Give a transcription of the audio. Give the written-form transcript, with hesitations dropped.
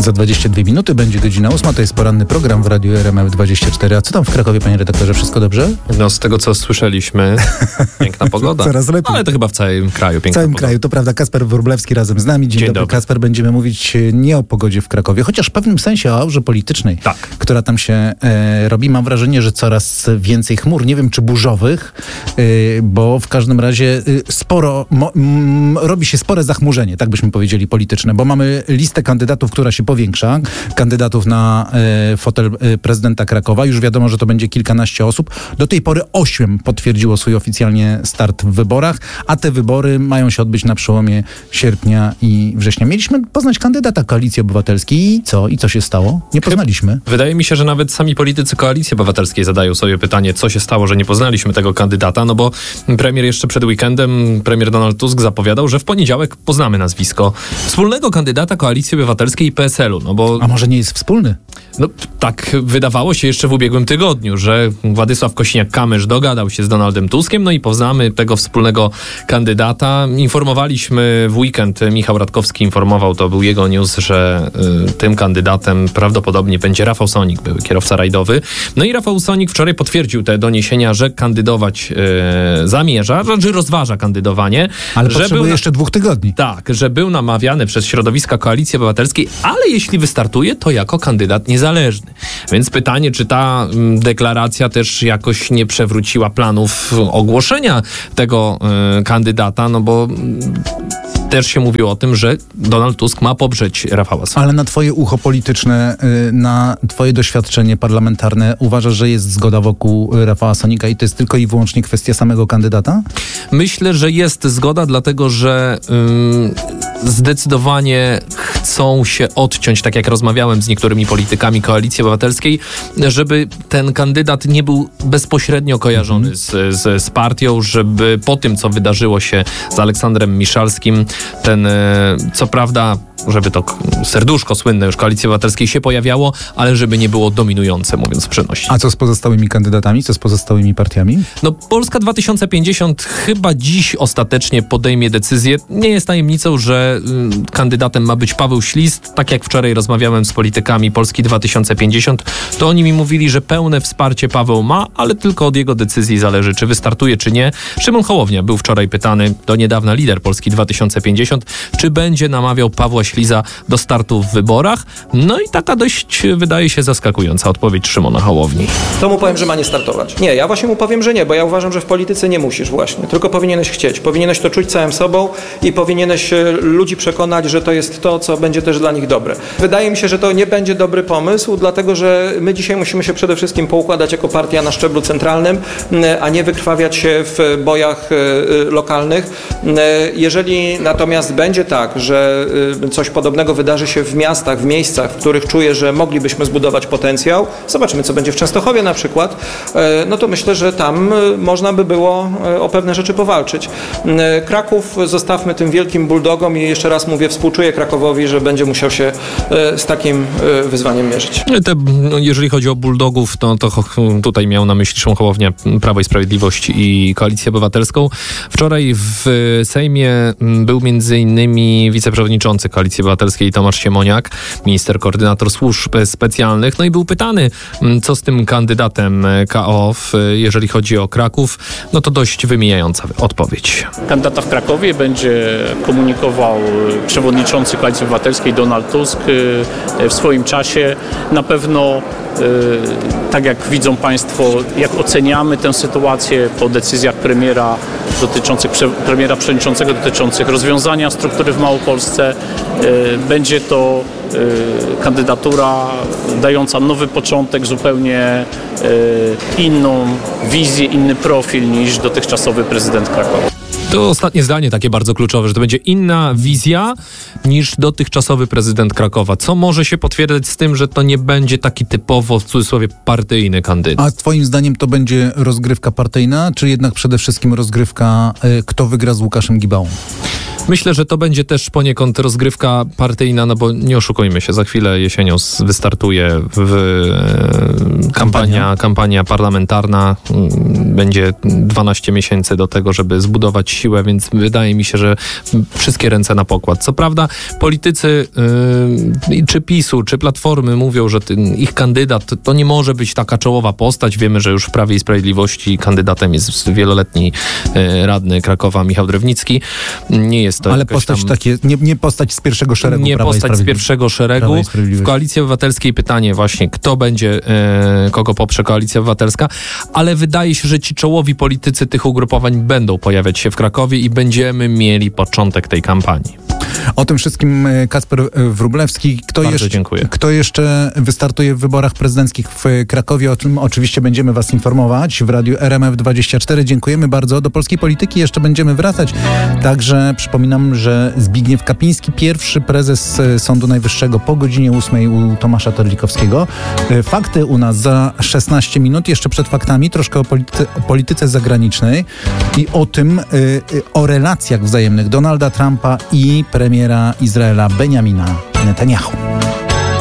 Za 22 minuty będzie godzina 8. To jest poranny program w Radiu RMF24. A co tam w Krakowie, panie redaktorze? Wszystko dobrze? No z tego, co słyszeliśmy, piękna pogoda. Coraz lepiej. Ale to chyba w całym kraju piękna W całym pogoda. kraju, to prawda. Kasper Wróblewski razem z nami. Dzień dobry, Kasper. Będziemy mówić nie o pogodzie w Krakowie, chociaż w pewnym sensie o aurze politycznej, Tak. która tam się robi. Mam wrażenie, że coraz więcej chmur. Nie wiem, czy burzowych, bo w każdym razie robi się spore zachmurzenie, tak byśmy powiedzieli, polityczne, bo mamy listę kandydatów, która się powiększa. Kandydatów na fotel prezydenta Krakowa. Już wiadomo, że to będzie kilkanaście osób. Do tej pory 8 potwierdziło swój oficjalnie start w wyborach, a te wybory mają się odbyć na przełomie sierpnia i września. Mieliśmy poznać kandydata Koalicji Obywatelskiej i co? I co się stało? Nie poznaliśmy. Wydaje mi się, że nawet sami politycy Koalicji Obywatelskiej zadają sobie pytanie, co się stało, że nie poznaliśmy tego kandydata, no bo premier jeszcze przed weekendem, premier Donald Tusk zapowiadał, że w poniedziałek poznamy nazwisko wspólnego kandydata Koalicji Obywatelskiej i PSL-u, no bo... A może nie jest wspólny? No tak wydawało się jeszcze w ubiegłym tygodniu, że Władysław Kosiniak-Kamysz dogadał się z Donaldem Tuskiem, no i poznamy tego wspólnego kandydata. Informowaliśmy w weekend, Michał Radkowski informował, to był jego news, że tym kandydatem prawdopodobnie będzie Rafał Sonik, były kierowca rajdowy. No i Rafał Sonik wczoraj potwierdził te doniesienia, że kandydować zamierza, że rozważa kandydowanie. Ale potrzebuje jeszcze 2 tygodni. Tak, że był namawiany przez środowiska Koalicji Obywatelskiej, ale jeśli wystartuje, to jako kandydat niezależny. Więc pytanie, czy ta deklaracja też jakoś nie przewróciła planów ogłoszenia tego kandydata, no bo też się mówiło o tym, że Donald Tusk ma poprzeć Rafała Sonika. Ale na twoje ucho polityczne, na twoje doświadczenie parlamentarne uważasz, że jest zgoda wokół Rafała Sonika i to jest tylko i wyłącznie kwestia samego kandydata? Myślę, że jest zgoda, dlatego że zdecydowanie chcą się odciąć, tak jak rozmawiałem z niektórymi politykami Koalicji Obywatelskiej, żeby ten kandydat nie był bezpośrednio kojarzony z partią, żeby po tym, co wydarzyło się z Aleksandrem Miszalskim, ten, co prawda, żeby to serduszko słynne już Koalicji Obywatelskiej się pojawiało, ale żeby nie było dominujące, mówiąc w przenośni. A co z pozostałymi kandydatami? Co z pozostałymi partiami? No Polska 2050 chyba dziś ostatecznie podejmie decyzję. Nie jest tajemnicą, że kandydatem ma być Paweł Ślist. Tak jak wczoraj rozmawiałem z politykami Polski 2050, to oni mi mówili, że pełne wsparcie Paweł ma, ale tylko od jego decyzji zależy, czy wystartuje, czy nie. Szymon Hołownia był wczoraj pytany, do niedawna lider Polski 2050, czy będzie namawiał Pawła Śliza do startu w wyborach. No i taka dość, wydaje się, zaskakująca odpowiedź Szymona Hołowni. To mu powiem, że ma nie startować. Nie, ja właśnie mu powiem, że nie, bo ja uważam, że w polityce nie musisz właśnie, tylko powinieneś chcieć. Powinieneś to czuć całym sobą i powinieneś ludzi przekonać, że to jest to, co będzie też dla nich dobre. Wydaje mi się, że to nie będzie dobry pomysł, dlatego że my dzisiaj musimy się przede wszystkim poukładać jako partia na szczeblu centralnym, a nie wykrwawiać się w bojach lokalnych. Jeżeli natomiast będzie tak, że coś podobnego wydarzy się w miastach, w miejscach, w których czuję, że moglibyśmy zbudować potencjał, zobaczymy, co będzie w Częstochowie na przykład, no to myślę, że tam można by było o pewne rzeczy powalczyć. Kraków zostawmy tym wielkim bulldogom i jeszcze raz mówię, współczuję Krakowowi, że będzie musiał się z takim wyzwaniem mierzyć. Jeżeli chodzi o bulldogów, to tutaj miał na myśli Szymon Hołownia Prawo i Sprawiedliwość i Koalicję Obywatelską. Wczoraj w Sejmie był m.in. wiceprzewodniczący Koalicji Obywatelskiej Tomasz Siemoniak, minister koordynator służb specjalnych, no i był pytany, co z tym kandydatem KO, jeżeli chodzi o Kraków, no to dość wymijająca odpowiedź. Kandydata w Krakowie będzie komunikował przewodniczący Koalicji Obywatelskiej Donald Tusk w swoim czasie. Na pewno tak jak widzą Państwo, jak oceniamy tę sytuację po decyzjach premiera przewodniczącego dotyczących rozwiązania struktury w Małopolsce, będzie to kandydatura dająca nowy początek, zupełnie inną wizję, inny profil niż dotychczasowy prezydent Krakowa. To ostatnie zdanie takie bardzo kluczowe, że to będzie inna wizja niż dotychczasowy prezydent Krakowa. Co może się potwierdzać z tym, że to nie będzie taki typowo, w cudzysłowie, partyjny kandydat? A twoim zdaniem to będzie rozgrywka partyjna, czy jednak przede wszystkim rozgrywka, kto wygra z Łukaszem Gibałą? Myślę, że to będzie też poniekąd rozgrywka partyjna, no bo nie oszukujmy się, za chwilę jesienią wystartuje kampania parlamentarna. Będzie 12 miesięcy do tego, żeby zbudować siłę, więc wydaje mi się, że wszystkie ręce na pokład. Co prawda politycy czy PiS-u, czy Platformy mówią, że ich kandydat to nie może być taka czołowa postać. Wiemy, że już w Prawie i Sprawiedliwości kandydatem jest wieloletni radny Krakowa Michał Drewnicki. Nie jest to ale postać nie postać z pierwszego szeregu. Nie postać z pierwszego szeregu. W Koalicji Obywatelskiej pytanie właśnie, kto będzie, kogo poprze Koalicja Obywatelska, ale wydaje się, że ci czołowi politycy tych ugrupowań będą pojawiać się w Krakowie i będziemy mieli początek tej kampanii. O tym wszystkim Kacper Wróblewski. Kto jeszcze wystartuje w wyborach prezydenckich w Krakowie? O tym oczywiście będziemy was informować w radiu RMF24. Dziękujemy bardzo. Do polskiej polityki jeszcze będziemy wracać. Także przypominam, że Zbigniew Kapiński, pierwszy prezes Sądu Najwyższego po godzinie 8 u Tomasza Terlikowskiego. Fakty u nas za 16 minut. Jeszcze przed faktami troszkę o polityce zagranicznej i o tym, o relacjach wzajemnych Donalda Trumpa i premiera Izraela Benjamina Netanyahu.